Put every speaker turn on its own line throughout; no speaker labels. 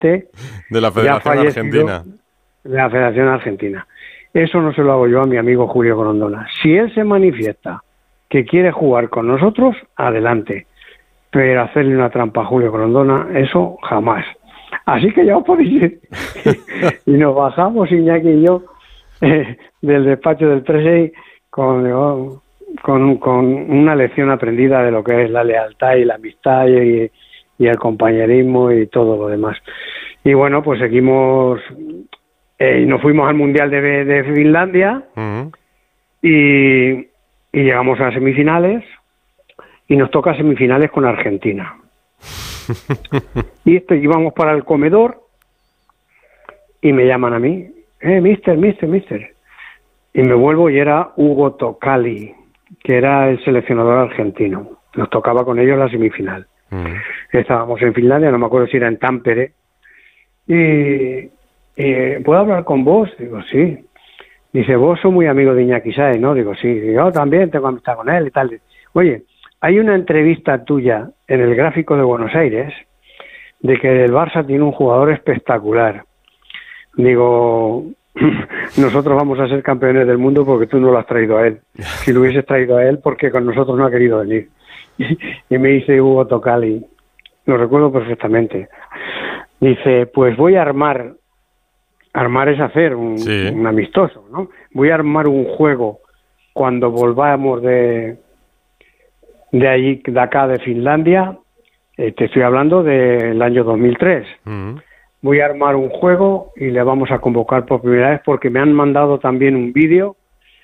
De la Federación Argentina.
De la Federación Argentina. Eso no se lo hago yo a mi amigo Julio Grondona. Si él se manifiesta que quiere jugar con nosotros, adelante. Pero hacerle una trampa a Julio Grondona, eso jamás. Así que ya os podéis ir. Y nos bajamos, Iñaki y yo, del despacho del Presey con una lección aprendida de lo que es la lealtad y la amistad y el compañerismo y todo lo demás. Y bueno, pues seguimos y nos fuimos al Mundial de Finlandia.
Uh-huh.
y llegamos a semifinales y nos toca semifinales con Argentina. Y íbamos para el comedor y me llaman a mí, mister. Y me vuelvo y era Hugo Tocali, que era el seleccionador argentino. Nos tocaba con ellos la semifinal. Estábamos en Finlandia, no me acuerdo si era en Tampere. Y ¿puedo hablar con vos? Digo, sí. Dice, vos sos muy amigo de Iñaki Sáez, ¿no? Digo, sí. Yo también tengo amistad con él y tal. Oye, hay una entrevista tuya en el Gráfico de Buenos Aires de que el Barça tiene un jugador espectacular. Digo, nosotros vamos a ser campeones del mundo porque tú no lo has traído a él. Si lo hubieses traído a él, porque con nosotros no ha querido venir. Y me dice Hugo Tocali, lo recuerdo perfectamente. Dice, pues voy a armar es hacer un amistoso, ¿no? Voy a armar un juego cuando volvamos de acá de Finlandia. Te estoy hablando del año 2003.
Uh-huh.
Voy a armar un juego y le vamos a convocar por primera vez porque me han mandado también un vídeo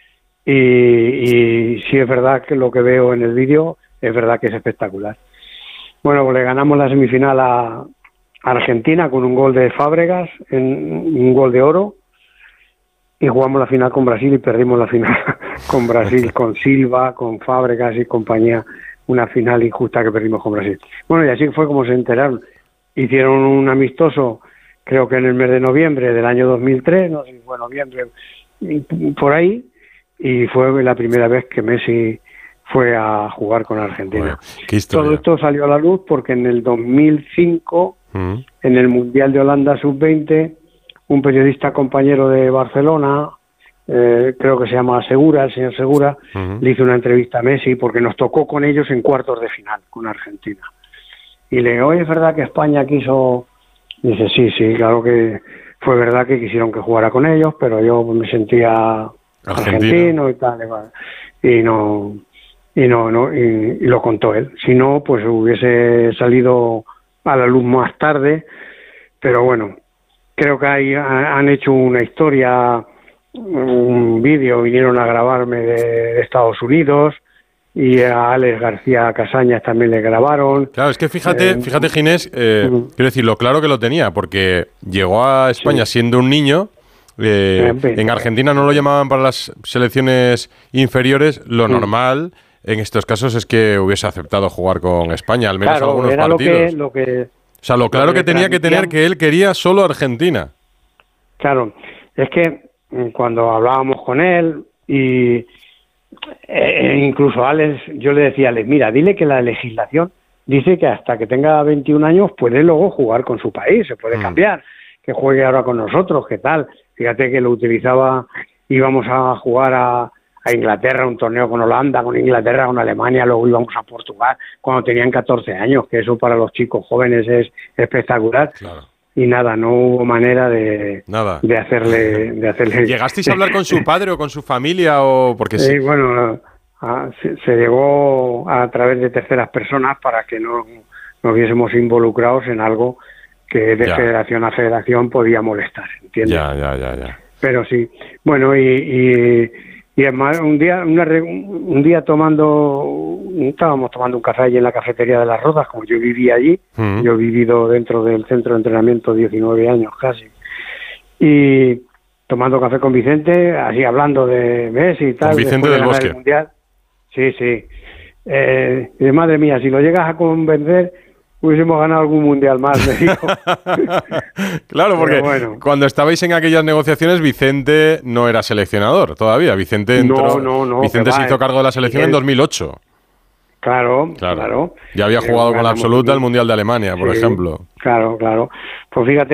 y sí es verdad que lo que veo en el vídeo es verdad que es espectacular. Bueno, pues le ganamos la semifinal a Argentina con un gol de Fábregas, un gol de oro, y jugamos la final con Brasil y perdimos la final con Brasil, con Silva, con Fábregas y compañía, una final injusta que perdimos con Brasil. Bueno, y así fue como se enteraron. Hicieron un amistoso, creo que en el mes de noviembre del año 2003, no sé si fue noviembre, por ahí, y fue la primera vez que Messi fue a jugar con Argentina.
Bueno,
todo esto salió a la luz porque en el 2005, en el Mundial de Holanda Sub-20, un periodista compañero de Barcelona, creo que se llama Segura, el señor Segura, le hizo una entrevista a Messi porque nos tocó con ellos en cuartos de final, con Argentina. Y le digo, oye, ¿es verdad que España quiso? Dice, sí, claro que fue verdad que quisieron que jugara con ellos, pero yo me sentía argentino y tal, y lo contó él. Si no, pues hubiese salido a la luz más tarde, pero bueno, creo que han hecho una historia, un vídeo, vinieron a grabarme de Estados Unidos, y a Alex García Casañas también le grabaron.
Claro, es que fíjate Ginés, quiero decir, lo claro que lo tenía, porque llegó a España siendo un niño. En Argentina no lo llamaban para las selecciones inferiores. Lo normal en estos casos es que hubiese aceptado jugar con España, al menos algunos partidos.
Lo
claro que tenía que tener que él quería solo Argentina.
Claro, es que cuando hablábamos con él y incluso a Alex, yo le decía a Alex, mira, dile que la legislación dice que hasta que tenga 21 años puede luego jugar con su país, se puede cambiar, que juegue ahora con nosotros, ¿qué tal? Fíjate que lo utilizaba, íbamos a jugar a Inglaterra, un torneo con Holanda, con Inglaterra, con Alemania, luego íbamos a Portugal cuando tenían 14 años, que eso para los chicos jóvenes es espectacular.
Claro.
Y nada, no hubo manera de hacerle...
¿Llegasteis a hablar con su padre o con su familia? O porque
sí, bueno, se llegó a través de terceras personas para que no nos viésemos involucrados en algo que de federación a federación podía molestar, ¿entiendes?
Ya.
Pero sí, bueno, y además un día estábamos tomando un café allí en la cafetería de Las Rozas, como yo vivía allí, yo he vivido dentro del centro de entrenamiento 19 años casi, y tomando café con Vicente, así hablando de Messi y tal.
Con Vicente del Bosque.
Mundial. Sí. Y de madre mía, si lo llegas a convencer, hubiésemos ganado algún mundial más, me dijo.
Claro, porque cuando estabais en aquellas negociaciones, Vicente no era seleccionador todavía. Vicente entró.
No.
Vicente se hizo cargo de la selección en 2008.
Claro.
Ya había jugado con la absoluta el Mundial de Alemania, por ejemplo.
Claro. Pues fíjate.